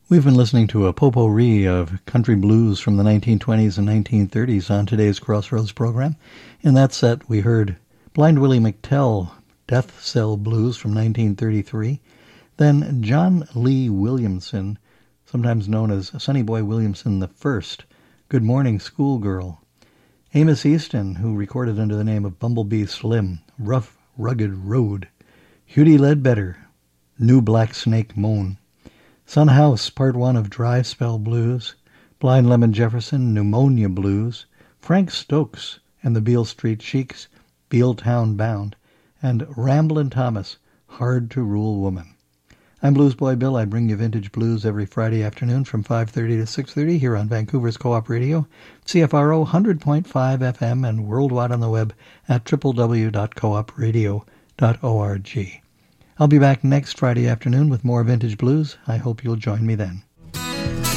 We've been listening to a potpourri of country blues from the 1920s and 1930s on today's Crossroads program. In that set, we heard Blind Willie McTell, Death Cell Blues from 1933, then John Lee Williamson, sometimes known as Sonny Boy Williamson I, Good Morning Schoolgirl, Amos Easton, who recorded under the name of Bumblebee Slim, Rough Rugged Road, Hughie Ledbetter, New Black Snake Moan, Son House, Part 1 of Dry Spell Blues, Blind Lemon Jefferson, Pneumonia Blues, Frank Stokes and the Beale Street Sheiks, Bealtown Bound, and Ramblin' Thomas, Hard to Rule Woman. I'm Blues Boy Bill. I bring you vintage blues every Friday afternoon from 5:30 to 6:30 here on Vancouver's Co-op Radio, CFRO 100.5 FM, and worldwide on the web at www.coopradio.org. I'll be back next Friday afternoon with more vintage blues. I hope you'll join me then.